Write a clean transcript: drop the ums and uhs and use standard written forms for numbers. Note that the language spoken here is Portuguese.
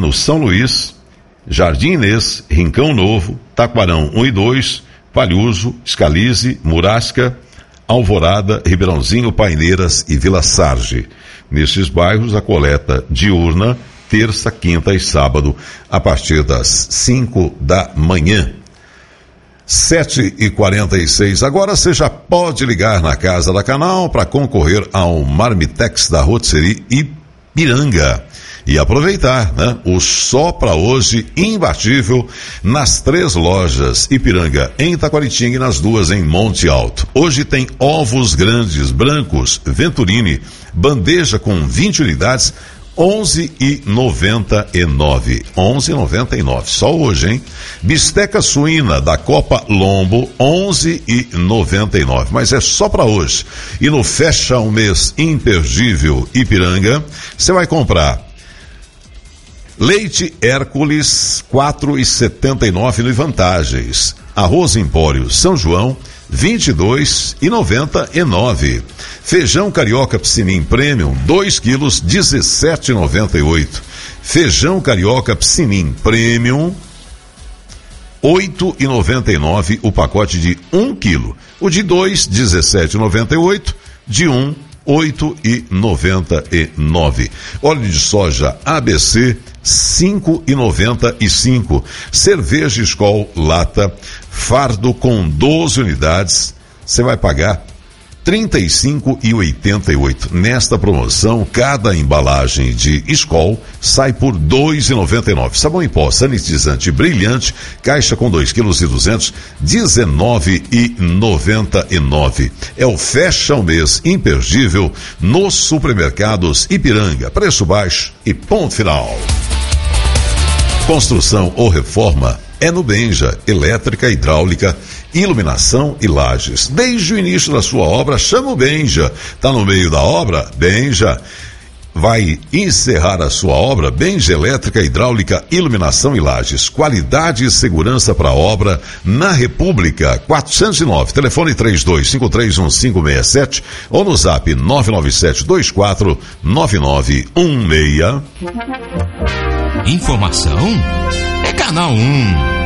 no São Luís, Jardim Inês, Rincão Novo, Taquarão 1 e 2, Palhuso, Scalise, Murasca, Alvorada, Ribeirãozinho, Paineiras e Vila Sarge. Nestes bairros, a coleta diurna, terça, quinta e sábado, a partir das 5 da manhã. 7h46. Agora você já pode ligar na Casa da Canal para concorrer ao Marmitex da Rotisserie Ipiranga. E aproveitar, né? O só para hoje imbatível nas 3 lojas Ipiranga em Taquaritinga e nas 2 em Monte Alto. Hoje tem ovos grandes, brancos, Venturini, bandeja com 20 unidades, 11,99. 11,99. Só hoje, hein? Bisteca suína da Copa Lombo, 11,99. Mas é só para hoje. E no Fecha um Mês Imperdível Ipiranga, você vai comprar leite Hércules, 4,79 no Vantagens. Arroz Empório São João, 22,99. Feijão Carioca Psinim Premium, 2 quilos, 17,98. Feijão Carioca Psinim Premium, 8,99 o pacote de 1 quilo. O de 2, 17,98. De 1, 8,99. Óleo de soja ABC, 5,95. Cerveja Skol lata, fardo com 12 unidades, você vai pagar 35,88. Nesta promoção, cada embalagem de Skol sai por 2,99. Sabão em pó sanitizante brilhante, caixa com 2,2 kg, 19,99. É o Fecha um Mês Imperdível nos supermercados Ipiranga. Preço baixo e ponto final. Construção ou reforma é no Benja, elétrica, hidráulica, iluminação e lajes. Desde o início da sua obra, chama o Benja. Tá no meio da obra? Benja. Vai encerrar a sua obra? Benja Elétrica, Hidráulica, Iluminação e Lajes. Qualidade e segurança para a obra na República. 409, telefone 32531567 ou no zap 997249916. Informação é Canal 1.